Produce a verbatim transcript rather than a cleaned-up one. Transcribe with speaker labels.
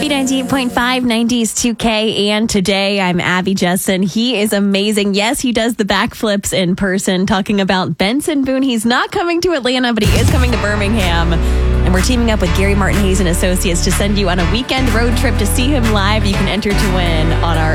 Speaker 1: B ninety-eight point five, nineties two K, and today I'm Abby Jessen. He is amazing. Yes, he does the backflips in person, talking about Benson Boone. He's not coming to Atlanta, but he is coming to Birmingham. And we're teaming up with Gary Martin Hayes and Associates to send you on a weekend road trip to see him live. You can enter to win on our